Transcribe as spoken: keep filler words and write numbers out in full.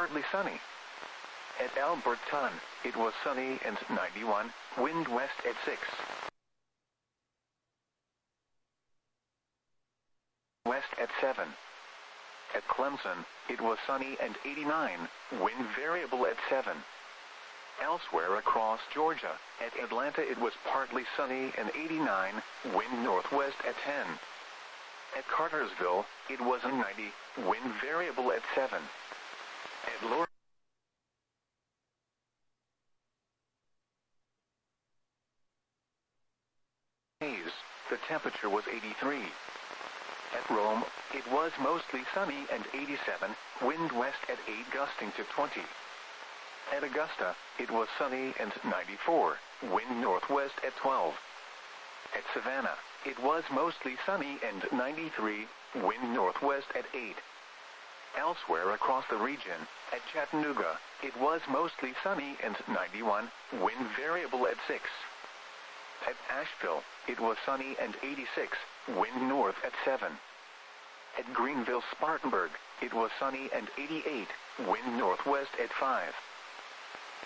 partly sunny. At Alberton, it was sunny and ninety-one, wind west at six. West at seven. At Clemson, it was sunny and eighty-nine, wind variable at seven. Elsewhere across Georgia, at Atlanta it was partly sunny and eighty-nine, wind northwest at ten. At Cartersville, it was a ninety, wind variable at seven. At Lower Hayes, the temperature was eighty-three. At Rome, it was mostly sunny and eighty-seven, wind west at eight gusting to twenty. At Augusta, it was sunny and ninety-four, wind northwest at twelve. At Savannah, it was mostly sunny and ninety-three, wind northwest at eight. Elsewhere across the region, at Chattanooga, it was mostly sunny and ninety-one, wind variable at six. At Asheville, it was sunny and eighty-six, wind north at seven. At Greenville-Spartanburg, it was sunny and eighty-eight, wind northwest at five.